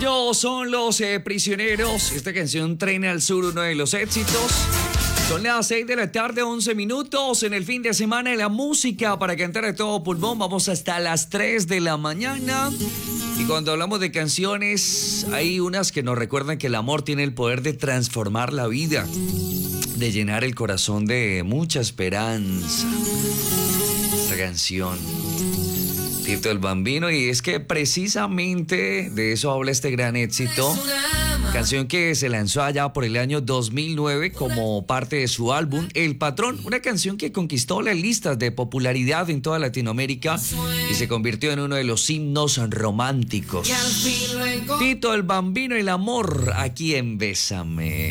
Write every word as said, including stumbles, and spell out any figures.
Ellos son los eh, Prisioneros. Esta canción, Tren al Sur, uno de los éxitos. Son las seis de la tarde, once minutos. En el fin de semana de la música para cantar a todo pulmón. Vamos hasta las tres de la mañana. Y cuando hablamos de canciones, hay unas que nos recuerdan que el amor tiene el poder de transformar la vida, de llenar el corazón de mucha esperanza. Esta canción, Tito el Bambino, y es que precisamente de eso habla este gran éxito. Canción que se lanzó allá por el año dos mil nueve como parte de su álbum El Patrón, una canción que conquistó las listas de popularidad en toda Latinoamérica y se convirtió en uno de los himnos románticos. Tito el Bambino, el amor, aquí en Bésame.